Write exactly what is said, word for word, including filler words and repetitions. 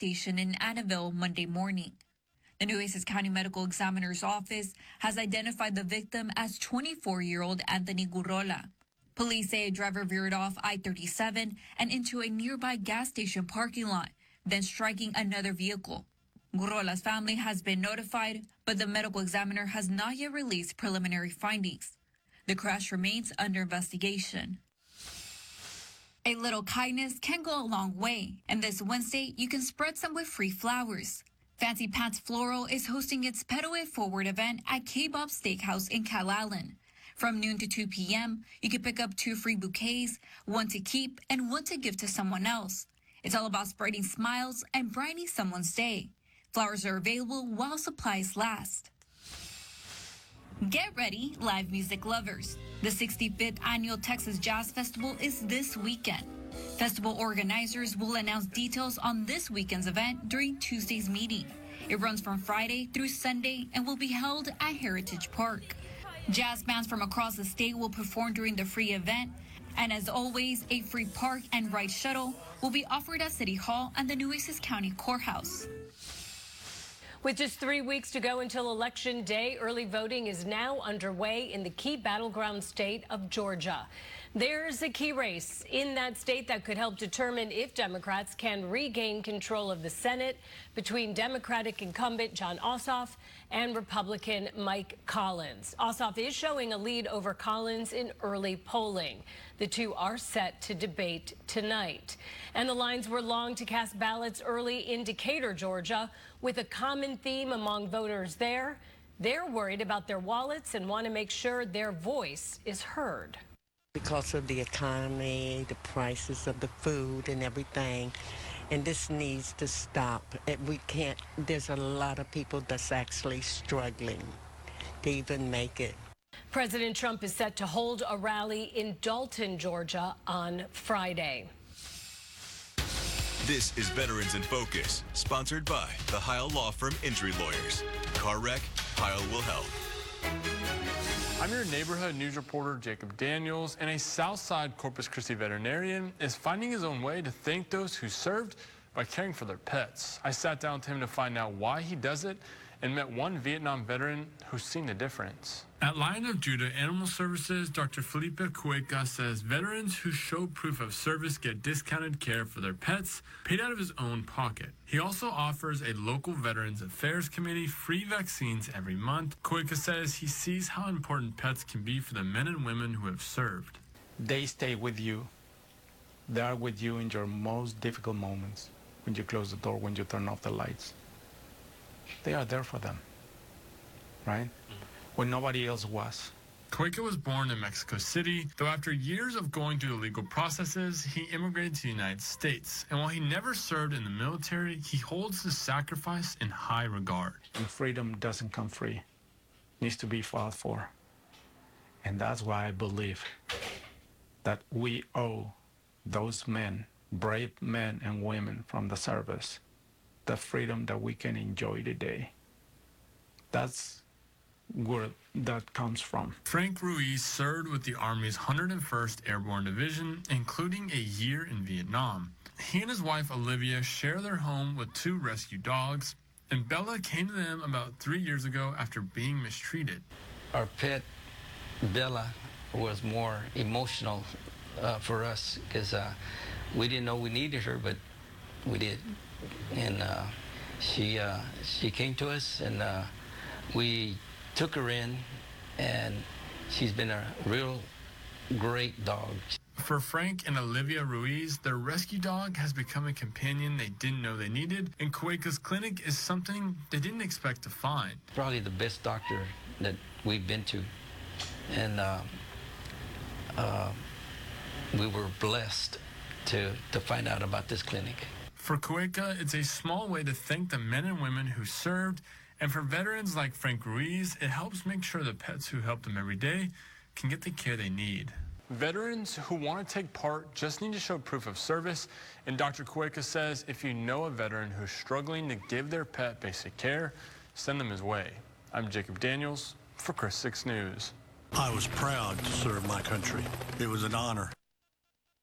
station in Annabelle Monday morning. The Nueces County Medical Examiner's Office has identified the victim as twenty-four-year-old Anthony Gurrola. Police say a driver veered off I thirty-seven and into a nearby gas station parking lot, then striking another vehicle. Gurrola's family has been notified, but the medical examiner has not yet released preliminary findings. The crash remains under investigation. A little kindness can go a long way, and this Wednesday you can spread some with free flowers. Fancy Pants Floral is hosting its Pedal It Forward event at K-Bob Steakhouse in Calallen. From noon to two p.m., you can pick up two free bouquets, one to keep and one to give to someone else. It's all about spreading smiles and brightening someone's day. Flowers are available while supplies last. Get ready, live music lovers. The sixty-fifth Annual Texas Jazz Festival is this weekend. Festival organizers will announce details on this weekend's event during Tuesday's meeting. It runs from Friday through Sunday and will be held at Heritage Park. Jazz bands from across the state will perform during the free event. And as always, a free park and ride shuttle will be offered at City Hall and the Nueces County Courthouse. With just three weeks to go until Election Day, early voting is now underway in the key battleground state of Georgia. There's a key race in that state that could help determine if Democrats can regain control of the Senate between Democratic incumbent Jon Ossoff and Republican Mike Collins. Ossoff is showing a lead over Collins in early polling. The two are set to debate tonight. And the lines were long to cast ballots early in Decatur, Georgia, with a common theme among voters there. They're worried about their wallets and want to make sure their voice is heard. Because of the economy, the prices of the food and everything, and this needs to stop. We can't, there's a lot of people that's actually struggling to even make it. President Trump is set to hold a rally in Dalton, Georgia on Friday. This is Veterans in Focus, sponsored by the Heil Law Firm Injury Lawyers. Car wreck, Heil will help. I'm your neighborhood news reporter, Jacob Daniels, and a Southside Corpus Christi veterinarian is finding his own way to thank those who served by caring for their pets. I sat down with him to find out why he does it and met one Vietnam veteran who's seen the difference. At Lion of Judah Animal Services, Doctor Felipe Cueca says veterans who show proof of service get discounted care for their pets paid out of his own pocket. He also offers a local Veterans Affairs Committee free vaccines every month. Cueca says he sees how important pets can be for the men and women who have served. They stay with you. They are with you in your most difficult moments, when you close the door, when you turn off the lights. They are there for them, right? When nobody else was. Cueca was born in Mexico City, though after years of going through the legal processes, he immigrated to the United States. And while he never served in the military, he holds his sacrifice in high regard. And freedom doesn't come free. It needs to be fought for. And that's why I believe that we owe those men, brave men and women from the service, the freedom that we can enjoy today. That's where that comes from. Frank Ruiz served with the Army's one hundred first Airborne Division, including a year in Vietnam. He and his wife Olivia share their home with two rescue dogs, and Bella came to them about three years ago after being mistreated. Our pet, Bella, was more emotional uh, for us because uh, we didn't know we needed her, but we did. And uh, she uh, she came to us, and uh, we took her in, and she's been a real great dog. For Frank and Olivia Ruiz, their rescue dog has become a companion they didn't know they needed, and Cueca's clinic is something they didn't expect to find. Probably the best doctor that we've been to, and uh, uh, we were blessed to, to find out about this clinic. For Cueca, it's a small way to thank the men and women who served, and for veterans like Frank Ruiz, it helps make sure the pets who help them every day can get the care they need. Veterans who want to take part just need to show proof of service, and Doctor Cueca says if you know a veteran who's struggling to give their pet basic care, send them his way. I'm Jacob Daniels for Chris six News. I was proud to serve my country. It was an honor.